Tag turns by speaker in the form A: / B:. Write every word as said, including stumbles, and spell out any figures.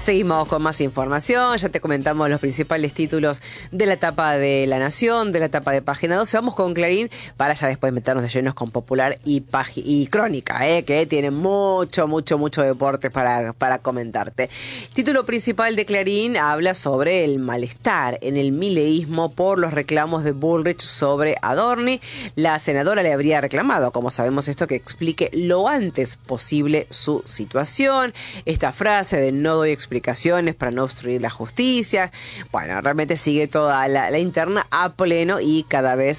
A: Seguimos con más información, ya te comentamos los principales títulos de la etapa de La Nación, de la etapa de Página doce. Vamos con Clarín para ya después meternos de llenos con Popular y, Pagi- y Crónica, eh, que tiene mucho, mucho, mucho deporte para, para comentarte. Título principal de Clarín habla sobre el malestar en el mileísmo por los reclamos de Bullrich sobre Adorni. La senadora le habría reclamado, como sabemos esto, que explique lo antes posible su situación. Esta frase de no doy explicaciones para no obstruir la justicia. Bueno, realmente sigue toda la, la interna a pleno y cada vez